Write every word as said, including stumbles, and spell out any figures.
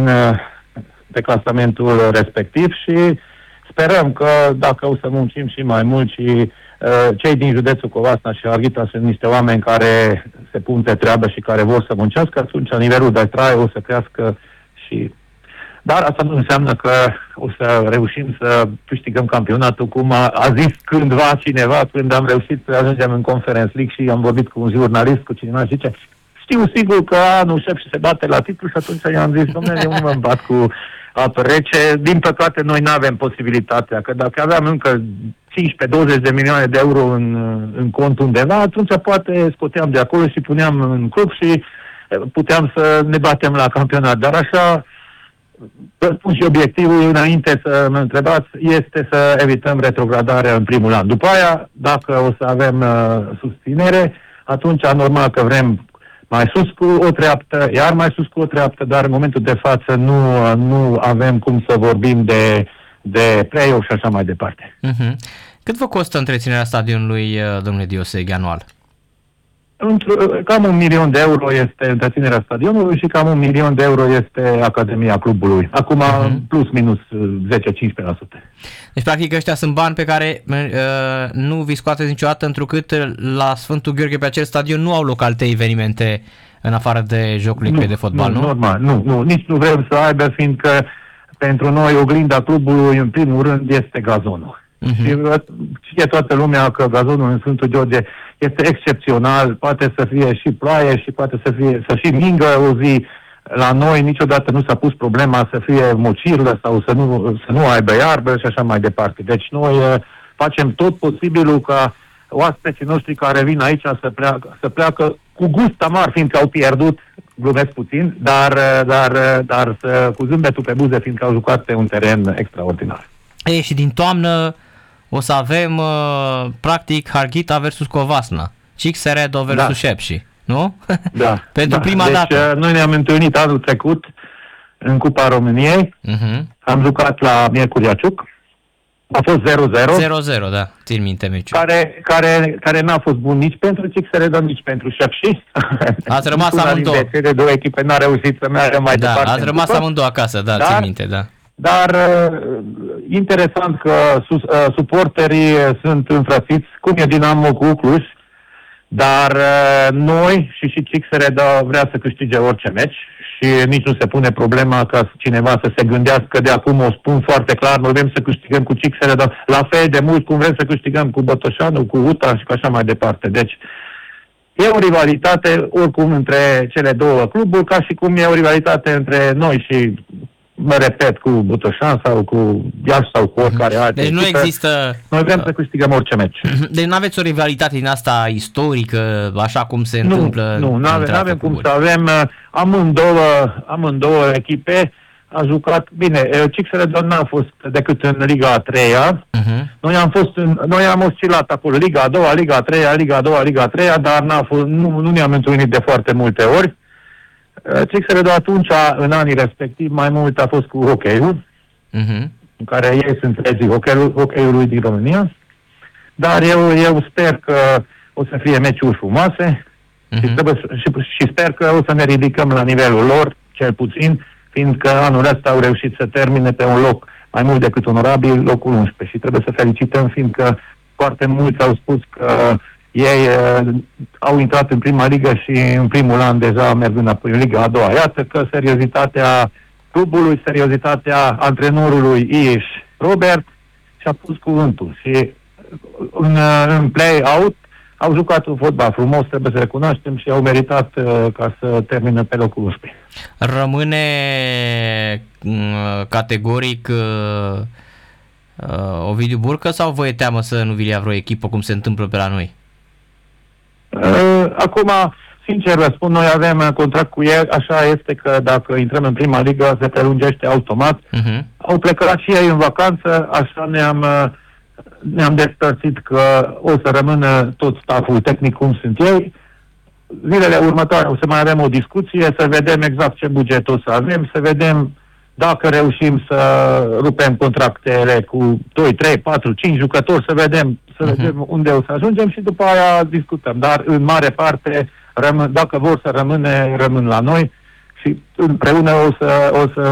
în, pe clasamentul respectiv și sperăm că dacă o să muncim și mai mult și uh, cei din județul Covasna și Harghita sunt niște oameni care se pun pe treabă și care vor să muncească, atunci nivelul de trai o să crească și... Dar asta nu înseamnă că o să reușim să câștigăm campionatul, cum a, a zis cândva cineva, când am reușit să ajungem în Conference League și am vorbit cu un jurnalist, cu cineva și zice, știu sigur că anul șef și se bate la titlu și atunci i-am zis, domnule, eu nu mă bat cu apă rece. Din păcate, noi nu avem posibilitatea, că dacă aveam încă cincisprezece douăzeci de milioane de euro în, în cont undeva, atunci poate scoteam de acolo și puneam în club și puteam să ne batem la campionat. Dar așa, vă spun și obiectivul, înainte să mă întrebați, este să evităm retrogradarea în primul an. După aia, dacă o să avem uh, susținere, atunci normal că vrem mai sus cu o treaptă, iar mai sus cu o treaptă, dar în momentul de față nu, nu avem cum să vorbim de, de play-off și așa mai departe. Uh-huh. Cât vă costă întreținerea stadionului, domnule Dioseg, anual? Cam un milion de euro este întreținerea stadionului și cam un milion de euro este Academia clubului. Acum uh-huh. plus minus zece cincisprezece la sută. Deci practic ăștia sunt bani pe care uh, nu vi scoateți niciodată, întrucât la Sfântul Gheorghe pe acel stadion nu au loc alte evenimente în afară de jocurile nu, de fotbal, nu? Nu, normal, nu, nu, nici nu vrem să aibă, fiindcă pentru noi oglinda clubului în primul rând este gazonul. Uh-huh. Și știe toată lumea că gazonul în Sfântul Gheorghe este excepțional, poate să fie și ploaie și poate să fie să și mingă o zi. La noi niciodată nu s-a pus problema să fie mocirlă sau să nu, să nu aibă iarbă și așa mai departe. Deci noi uh, facem tot posibilul ca oaspeții noștri care vin aici să pleacă, să pleacă cu gust amar, fiindcă au pierdut, glumesc puțin, dar, dar, dar să, cu zâmbetul pe buze, fiindcă au jucat pe un teren extraordinar. Ei, și din toamnă o să avem uh, practic Harghita versus Covasna, Cixeredo versus da. Șepși, nu? Da. Pentru da. prima deci, dată. Noi ne-am întâlnit anul trecut în Cupa României, uh-huh. am jucat la Miercurea Ciuc, a fost zero zero. zero zero, da, țin minte meciul. Care, care, care n-a fost bun nici pentru Cixeredo, nici pentru Șepși. Ați rămas amândouă. Cele două echipe n-a reușit să meargă mai da, departe. Ați rămas amândouă acasă, da, dar, țin minte, da. Dar uh, interesant că sus, uh, suporterii sunt înfrățiți, cum e Dinamo cu Cluj, dar uh, noi și și Cixeredo vrea să câștige orice meci și nici nu se pune problema ca cineva să se gândească de acum, o spun foarte clar, noi vrem să câștigăm cu Cixeredo la fel de mult cum vrem să câștigăm cu Botoșanu, cu Uta și cu așa mai departe. Deci e o rivalitate oricum între cele două cluburi, ca și cum e o rivalitate între noi și, mă repet, cu Botoșan sau cu Iași sau cu oricare alte. Deci nu echipe. Există... Noi vrem să câștigăm orice meci. Deci nu aveți o rivalitate din asta istorică, așa cum se nu, întâmplă? Nu, nu avem, avem cum să avem. Amândouă, amândouă echipe a jucat bine. Cixeredo n-a fost decât în Liga a treia. Uh-huh. Noi am fost în, noi am oscilat acolo, Liga a doua, Liga a treia, Liga a doua, Liga a treia, dar n-a fost, nu, nu ne-am întâlnit de foarte multe ori. Cixeredo atunci, în anii respectiv, mai mult a fost cu hockey-ul, uh-huh. în care ei sunt regii hockey-ului, hockey-ului din România, dar eu, eu sper că o să fie meciuri frumoase uh-huh. și, trebuie, și, și sper că o să ne ridicăm la nivelul lor, cel puțin, fiindcă anul ăsta au reușit să termine pe un loc mai mult decât onorabil, locul unsprezece, și trebuie să felicităm, fiindcă foarte mulți au spus că ei uh, au intrat în prima ligă și în primul an deja merg înapoi în Liga a doua. Iată că seriozitatea clubului, seriozitatea antrenorului Iiș Robert și-a pus cuvântul. Și în, în play-out au jucat un fotbal frumos, trebuie să recunoaștem, și au meritat uh, ca să termină pe locul unsprezece. Rămâne uh, categoric uh, uh, Ovidiu Burcă sau vă e teamă să nu vi-l ia vreo echipă cum se întâmplă pe la noi? Uh, acum, sincer răspund, noi avem contract cu el, așa este că dacă intrăm în prima ligă se prelungește automat. Uh-huh. Au plecat și ei în vacanță, așa ne-am, ne-am despărțit că o să rămână tot stafful tehnic cum sunt ei. Zilele următoare o să mai avem o discuție, să vedem exact ce buget o să avem, să vedem dacă reușim să rupem contractele cu doi, trei, patru, cinci jucători, să vedem, să uh-huh. vedem unde o să ajungem și după aia discutăm. Dar în mare parte, rămân, dacă vor să rămâne, rămân la noi și împreună o să, o să